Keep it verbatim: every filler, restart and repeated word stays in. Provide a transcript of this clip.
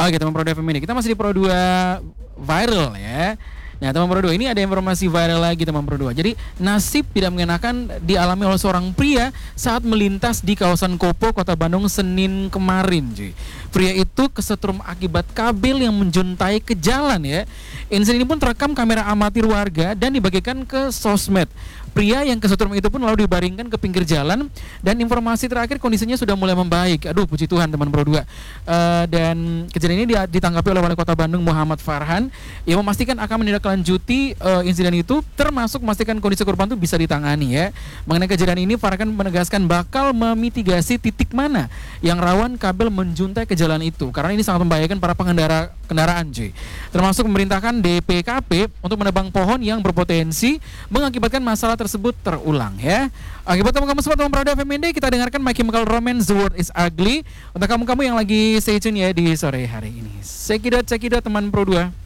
Oke teman Pro dua F M ini, kita masih di Pro dua viral ya. Nah teman Pro dua, ini ada informasi viral lagi teman Pro dua. Jadi nasib tidak mengenakan dialami oleh seorang pria saat melintas di kawasan Kopo, Kota Bandung Senin kemarin cuy. Pria itu kesetrum akibat kabel yang menjuntai ke jalan ya. Insiden ini pun terekam kamera amatir warga dan dibagikan ke sosmed. Pria yang kesetrum itu pun lalu dibaringkan ke pinggir jalan dan informasi terakhir kondisinya sudah mulai membaik. Aduh puji Tuhan teman Pro dua. Uh, dan kejadian ini ditanggapi oleh Wali Kota Bandung Muhammad Farhan yang memastikan akan menindaklanjuti uh, insiden itu, termasuk memastikan kondisi korban itu bisa ditangani ya. Mengenai kejadian ini Farhan menegaskan bakal memitigasi titik mana yang rawan kabel menjuntai ke jalan itu karena ini sangat membahayakan para pengendara kendaraan cuy. Termasuk memerintahkan D P K P untuk menebang pohon yang berpotensi mengakibatkan masalah tersebut terulang ya. Oke, buat kamu-kamu semua teman Pro dua F M N D, kita dengarkan My Chemical Romance The World Is Ugly untuk kamu-kamu yang lagi stay tune ya di sore hari ini. Check it out, check it out teman Pro dua.